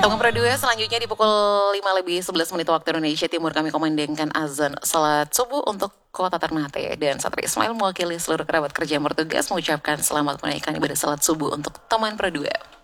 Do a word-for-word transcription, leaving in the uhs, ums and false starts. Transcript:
Teman berdua selanjutnya di pukul lima lebih sebelas menit waktu Indonesia Timur kami komandangkan azan salat subuh untuk kota Ternate. Dan Satria Ismail mewakili seluruh kerabat kerja yang bertugas mengucapkan selamat menunaikan ibadah salat subuh untuk teman berdua.